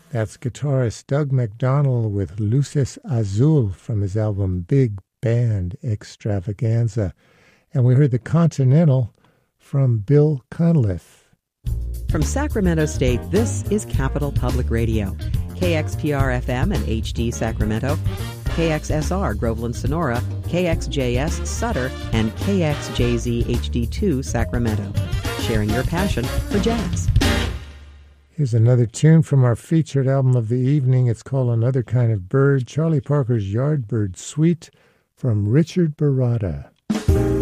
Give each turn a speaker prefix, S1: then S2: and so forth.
S1: That's guitarist Doug McDonnell with Luces Azul from his album Big Band Extravaganza. And we heard The Continental from Bill Cunliffe.
S2: From Sacramento State, this is Capital Public Radio. KXPR-FM and HD Sacramento, KXSR Groveland Sonora, KXJS Sutter, and KXJZ HD2 Sacramento. Sharing your passion for jazz.
S1: Here's another tune from our featured album of the evening. It's called Another Kind of Bird, Charlie Parker's Yardbird Suite from Richard Baratta.